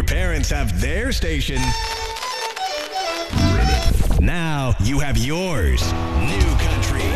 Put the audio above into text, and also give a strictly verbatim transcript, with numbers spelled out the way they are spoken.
parents have their station. Now you have yours. New Country